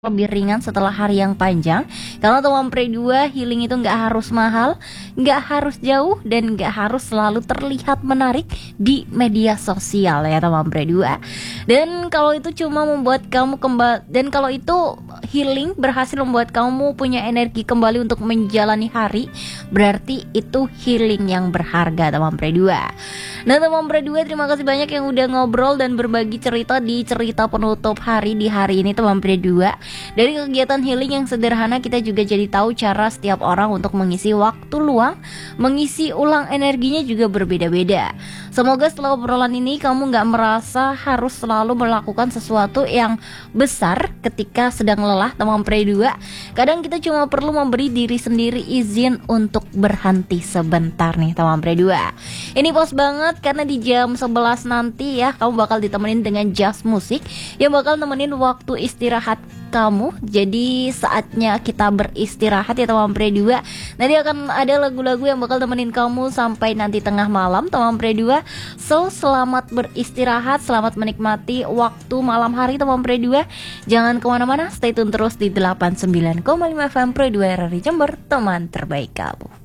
lebih ringan setelah hari yang panjang. Karena teman pre 2 healing itu nggak harus mahal, nggak harus jauh, dan nggak harus selalu terlihat menarik di media sosial ya teman pre 2. Dan kalau itu cuma membuat kamu kembali, dan kalau itu healing berhasil membuat kamu punya energi kembali untuk menjalani hari, berarti itu healing yang berharga teman pre 2. Nah teman pre 2, terima kasih banyak yang udah ngobrol dan berbagi cerita di cerita penutup hari di hari ini teman pre 2. Dari kegiatan healing yang sederhana, kita juga jadi tahu cara setiap orang untuk mengisi waktu luang, mengisi ulang energinya juga berbeda-beda. Semoga setelah obrolan ini kamu gak merasa harus selalu melakukan sesuatu yang besar ketika sedang lelah teman pre 2. Kadang kita cuma perlu memberi diri sendiri izin untuk berhenti sebentar nih teman pre 2. Ini pas banget karena di jam 11 nanti ya kamu bakal ditemenin dengan jazz musik yang bakal nemenin waktu istirahat kamu. Jadi saatnya kita beristirahat ya teman pre 2. Nanti akan ada lagu-lagu yang bakal temenin kamu sampai nanti tengah malam teman pre 2. So selamat beristirahat, selamat menikmati waktu malam hari teman pre 2. Jangan kemana-mana, stay tune terus di 89,5 FM Pre 2 RRI Jember, teman terbaik kamu.